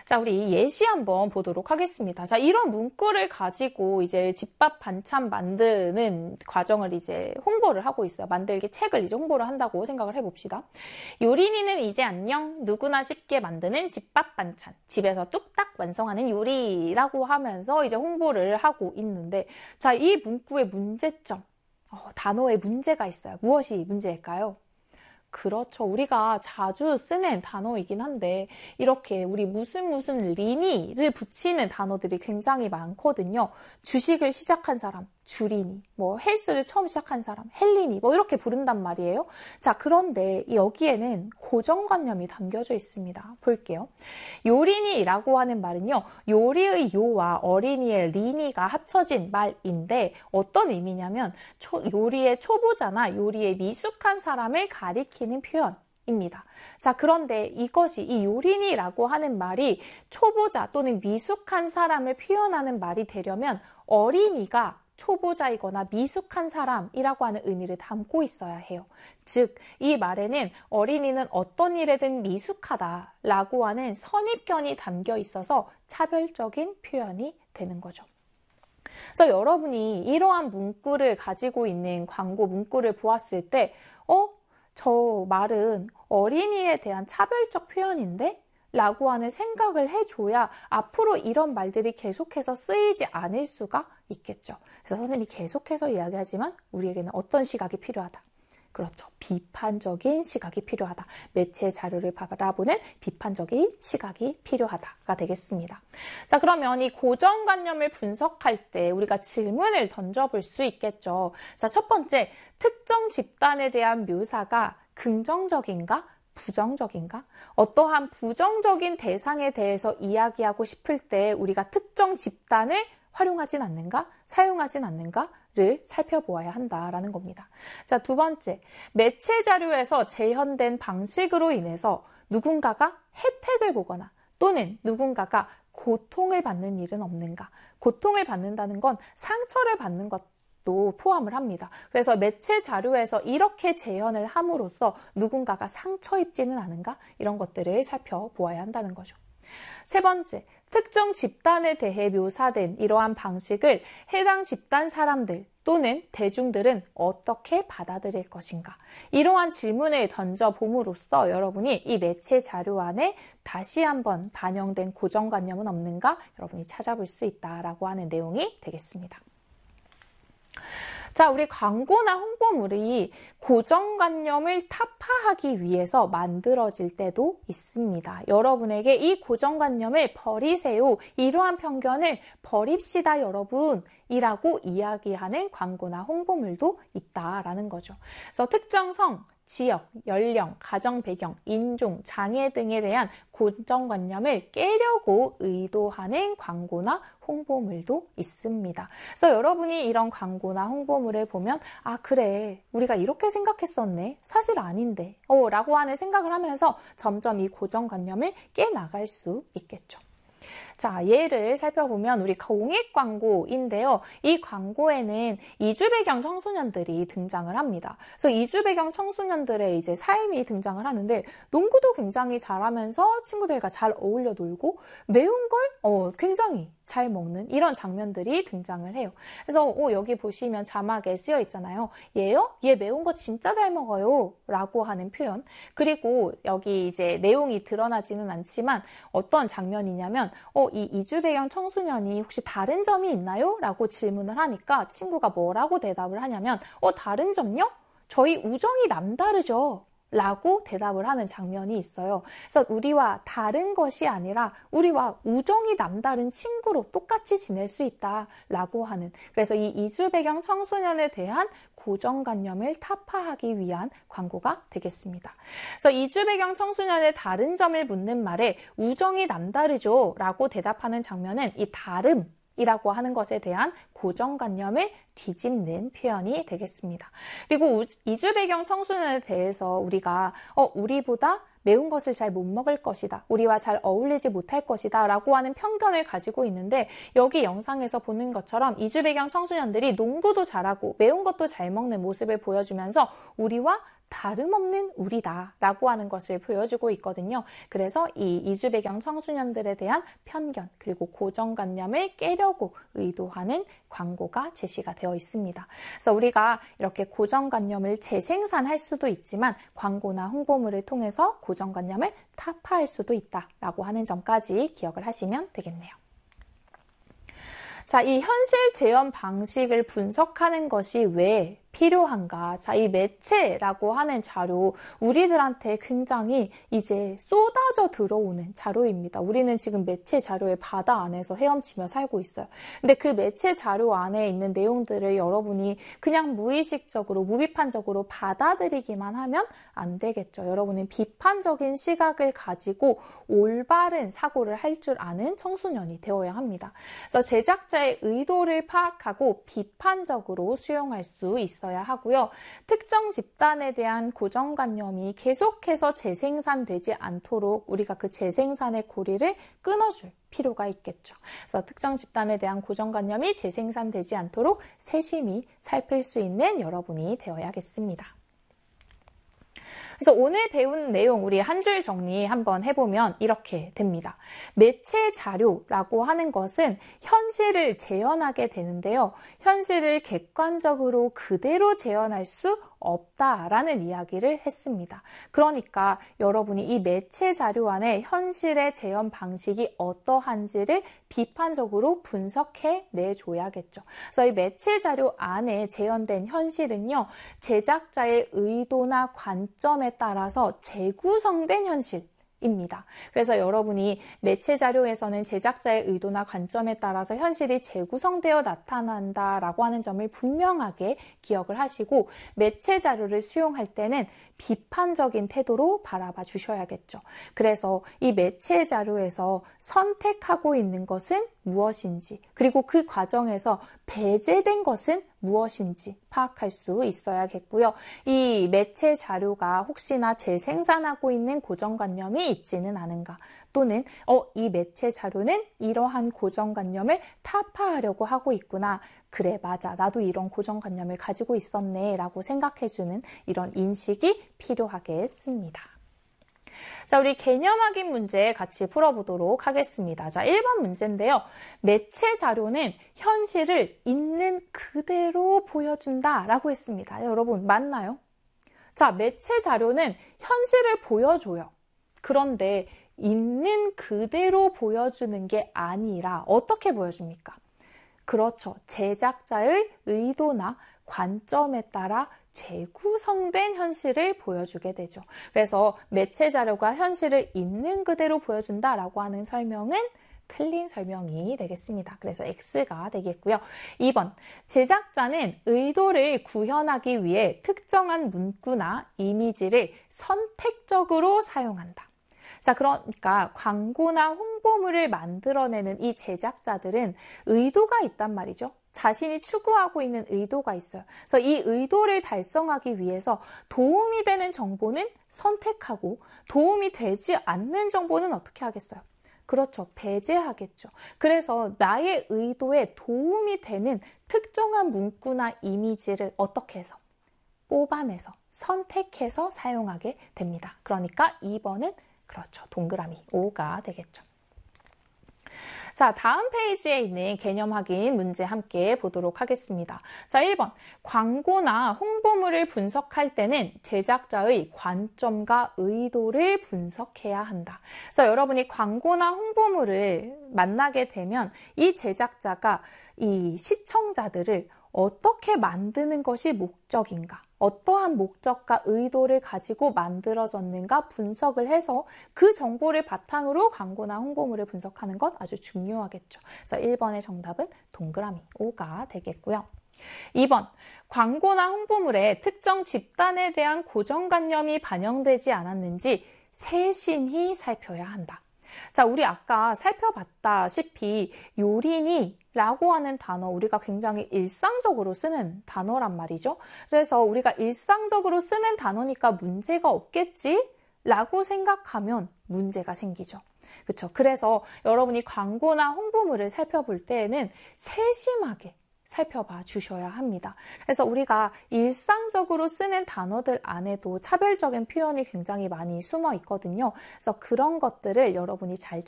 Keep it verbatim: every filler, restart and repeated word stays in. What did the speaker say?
자, 우리 예시 한번 보도록 하겠습니다. 자, 이런 문구를 가지고 이제 집밥 반찬 만드는 과정을 이제 홍보를 하고 있어요. 만들기 책을 이제 홍보를 한다고 생각을 해봅시다. 요린이는 이제 안녕. 누구나 쉽게 만드는 집밥 반찬. 집에서 뚝딱 완성하는 요리라고 하면서 이제 홍보를 하고 있는데, 자, 이 문구의 문제점. 어, 단어에 문제가 있어요. 무엇이 문제일까요? 그렇죠. 우리가 자주 쓰는 단어이긴 한데 이렇게 우리 무슨 무슨 리니를 붙이는 단어들이 굉장히 많거든요. 주식을 시작한 사람, 주리니, 뭐 헬스를 처음 시작한 사람, 헬리니, 뭐 이렇게 부른단 말이에요. 자, 그런데 여기에는 고정관념이 담겨져 있습니다. 볼게요. 요리니라고 하는 말은요, 요리의 요와 어린이의 리니가 합쳐진 말인데 어떤 의미냐면 초, 요리의 초보자나 요리에 미숙한 사람을 가리키는 표현입니다. 자, 그런데 이것이 이 요리니라고 하는 말이 초보자 또는 미숙한 사람을 표현하는 말이 되려면 어린이가 초보자이거나 미숙한 사람이라고 하는 의미를 담고 있어야 해요. 즉, 이 말에는 어린이는 어떤 일에든 미숙하다라고 하는 선입견이 담겨 있어서 차별적인 표현이 되는 거죠. 그래서 여러분이 이러한 문구를 가지고 있는 광고 문구를 보았을 때 어? 저 말은 어린이에 대한 차별적 표현인데? 라고 하는 생각을 해줘야 앞으로 이런 말들이 계속해서 쓰이지 않을 수가 있겠죠. 그래서 선생님이 계속해서 이야기하지만 우리에게는 어떤 시각이 필요하다. 그렇죠. 비판적인 시각이 필요하다. 매체 자료를 바라보는 비판적인 시각이 필요하다가 되겠습니다. 자, 그러면 이 고정관념을 분석할 때 우리가 질문을 던져볼 수 있겠죠. 자, 첫 번째, 특정 집단에 대한 묘사가 긍정적인가? 부정적인가? 어떠한 부정적인 대상에 대해서 이야기하고 싶을 때 우리가 특정 집단을 활용하진 않는가? 사용하진 않는가를 살펴보아야 한다라는 겁니다. 자, 두 번째, 매체 자료에서 재현된 방식으로 인해서 누군가가 혜택을 보거나 또는 누군가가 고통을 받는 일은 없는가? 고통을 받는다는 건 상처를 받는 것 도 포함을 합니다. 그래서 매체 자료에서 이렇게 재현을 함으로써 누군가가 상처 입지는 않은가? 이런 것들을 살펴보아야 한다는 거죠. 세 번째, 특정 집단에 대해 묘사된 이러한 방식을 해당 집단 사람들 또는 대중들은 어떻게 받아들일 것인가? 이러한 질문을 던져봄으로써 여러분이 이 매체 자료 안에 다시 한번 반영된 고정관념은 없는가? 여러분이 찾아볼 수 있다라고 하는 내용이 되겠습니다. 자, 우리 광고나 홍보물이 고정관념을 타파하기 위해서 만들어질 때도 있습니다. 여러분에게 이 고정관념을 버리세요. 이러한 편견을 버립시다, 여러분. 이라고 이야기하는 광고나 홍보물도 있다라는 거죠. 그래서 특정성, 지역, 연령, 가정 배경, 인종, 장애 등에 대한 고정관념을 깨려고 의도하는 광고나 홍보물도 있습니다. 그래서 여러분이 이런 광고나 홍보물을 보면 아, 그래, 우리가 이렇게 생각했었네, 사실 아닌데 어, 라고 하는 생각을 하면서 점점 이 고정관념을 깨나갈 수 있겠죠. 자, 예를 살펴보면 우리 공익 광고인데요. 이 광고에는 이주 배경 청소년들이 등장을 합니다. 그래서 이주 배경 청소년들의 이제 삶이 등장을 하는데 농구도 굉장히 잘하면서 친구들과 잘 어울려 놀고 매운 걸 어, 굉장히 잘 먹는 이런 장면들이 등장을 해요. 그래서 오, 여기 보시면 자막에 쓰여 있잖아요. 얘요? 얘 매운 거 진짜 잘 먹어요. 라고 하는 표현. 그리고 여기 이제 내용이 드러나지는 않지만 어떤 장면이냐면 어, 이 이주 배경 청소년이 혹시 다른 점이 있나요? 라고 질문을 하니까 친구가 뭐라고 대답을 하냐면 어, 다른 점요? 저희 우정이 남다르죠. 라고 대답을 하는 장면이 있어요. 그래서 우리와 다른 것이 아니라 우리와 우정이 남다른 친구로 똑같이 지낼 수 있다라고 하는, 그래서 이 이주 배경 청소년에 대한 고정관념을 타파하기 위한 광고가 되겠습니다. 그래서 이주 배경 청소년의 다른 점을 묻는 말에 우정이 남다르죠 라고 대답하는 장면은 이 다름 이라고 하는 것에 대한 고정관념을 뒤집는 표현이 되겠습니다. 그리고 이주 배경 청소년에 대해서 우리가 어, 우리보다 매운 것을 잘 못 먹을 것이다, 우리와 잘 어울리지 못할 것이다 라고 하는 편견을 가지고 있는데 여기 영상에서 보는 것처럼 이주 배경 청소년들이 농구도 잘하고 매운 것도 잘 먹는 모습을 보여주면서 우리와 다름없는 우리다 라고 하는 것을 보여주고 있거든요. 그래서 이 이주 배경 청소년들에 대한 편견 그리고 고정관념을 깨려고 의도하는 광고가 제시가 되어 있습니다. 그래서 우리가 이렇게 고정관념을 재생산할 수도 있지만 광고나 홍보물을 통해서 고정관념을 타파할 수도 있다라고 하는 점까지 기억을 하시면 되겠네요. 자, 이 현실 재현 방식을 분석하는 것이 왜 필요한가? 자, 이 매체라고 하는 자료, 우리들한테 굉장히 이제 쏟아져 들어오는 자료입니다. 우리는 지금 매체 자료의 바다 안에서 헤엄치며 살고 있어요. 근데 그 매체 자료 안에 있는 내용들을 여러분이 그냥 무의식적으로, 무비판적으로 받아들이기만 하면 안 되겠죠. 여러분은 비판적인 시각을 가지고 올바른 사고를 할 줄 아는 청소년이 되어야 합니다. 그래서 제작자의 의도를 파악하고 비판적으로 수용할 수 있어요. 어야 하고요. 특정 집단에 대한 고정관념이 계속해서 재생산되지 않도록 우리가 그 재생산의 고리를 끊어줄 필요가 있겠죠. 그래서 특정 집단에 대한 고정관념이 재생산되지 않도록 세심히 살필 수 있는 여러분이 되어야겠습니다. 그래서 오늘 배운 내용 우리 한 줄 정리 한번 해보면 이렇게 됩니다. 매체 자료라고 하는 것은 현실을 재현하게 되는데요. 현실을 객관적으로 그대로 재현할 수 없다라는 이야기를 했습니다. 그러니까 여러분이 이 매체 자료 안에 현실의 재현 방식이 어떠한지를 비판적으로 분석해 내줘야겠죠. 그래서 이 매체 자료 안에 재현된 현실은요, 제작자의 의도나 관점에 따라서 재구성된 현실, 입니다. 그래서 여러분이 매체 자료에서는 제작자의 의도나 관점에 따라서 현실이 재구성되어 나타난다라고 하는 점을 분명하게 기억을 하시고 매체 자료를 수용할 때는 비판적인 태도로 바라봐 주셔야겠죠. 그래서 이 매체 자료에서 선택하고 있는 것은 무엇인지 그리고 그 과정에서 배제된 것은 무엇인지 파악할 수 있어야겠고요. 이 매체 자료가 혹시나 재생산하고 있는 고정관념이 있지는 않은가 또는 어, 이 매체 자료는 이러한 고정관념을 타파하려고 하고 있구나. 그래, 맞아. 나도 이런 고정관념을 가지고 있었네 라고 생각해주는 이런 인식이 필요하겠습니다. 자, 우리 개념 확인 문제 같이 풀어보도록 하겠습니다. 자, 일 번 문제인데요. 매체 자료는 현실을 있는 그대로 보여준다 라고 했습니다. 여러분, 맞나요? 자, 매체 자료는 현실을 보여줘요. 그런데 있는 그대로 보여주는 게 아니라 어떻게 보여줍니까? 그렇죠. 제작자의 의도나 관점에 따라 재구성된 현실을 보여주게 되죠. 그래서 매체 자료가 현실을 있는 그대로 보여준다라고 하는 설명은 틀린 설명이 되겠습니다. 그래서 X가 되겠고요. 이 번, 제작자는 의도를 구현하기 위해 특정한 문구나 이미지를 선택적으로 사용한다. 자, 그러니까 광고나 홍보물을 만들어내는 이 제작자들은 의도가 있단 말이죠. 자신이 추구하고 있는 의도가 있어요. 그래서 이 의도를 달성하기 위해서 도움이 되는 정보는 선택하고 도움이 되지 않는 정보는 어떻게 하겠어요? 그렇죠. 배제하겠죠. 그래서 나의 의도에 도움이 되는 특정한 문구나 이미지를 어떻게 해서? 뽑아내서, 선택해서 사용하게 됩니다. 그러니까 이 번은 그렇죠. 동그라미 오가 되겠죠. 자, 다음 페이지에 있는 개념 확인 문제 함께 보도록 하겠습니다. 자, 일 번. 광고나 홍보물을 분석할 때는 제작자의 관점과 의도를 분석해야 한다. 그래서 여러분이 광고나 홍보물을 만나게 되면 이 제작자가 이 시청자들을 어떻게 만드는 것이 목적인가? 어떠한 목적과 의도를 가지고 만들어졌는가 분석을 해서 그 정보를 바탕으로 광고나 홍보물을 분석하는 것 아주 중요하겠죠. 그래서 일 번의 정답은 동그라미 오가 되겠고요. 이 번, 광고나 홍보물에 특정 집단에 대한 고정관념이 반영되지 않았는지 세심히 살펴야 한다. 자, 우리 아까 살펴봤다시피 요린이 라고 하는 단어 우리가 굉장히 일상적으로 쓰는 단어란 말이죠. 그래서 우리가 일상적으로 쓰는 단어니까 문제가 없겠지? 라고 생각하면 문제가 생기죠. 그렇죠? 그래서 여러분이 광고나 홍보물을 살펴볼 때에는 세심하게 살펴봐 주셔야 합니다. 그래서 우리가 일상적으로 쓰는 단어들 안에도 차별적인 표현이 굉장히 많이 숨어 있거든요. 그래서 그런 것들을 여러분이 잘